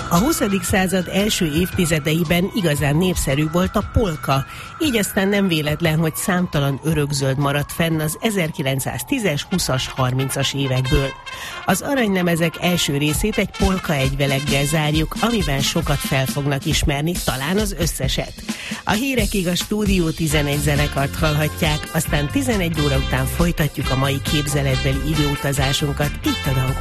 A 20. század első évtizedeiben igazán népszerű volt a polka, így aztán nem véletlen, hogy számtalan örökzöld maradt fenn az 1910-es, 20-as, 30-as évekből. Az aranylemezek első részét egy polka egyveleggel zárjuk, amiben sokat fel fognak ismerni, talán az összeset. A hírekig a Stúdió 11 zenekart hallhatják, aztán 11 óra után folytatjuk a mai képzeletbeli időutazásunkat itt a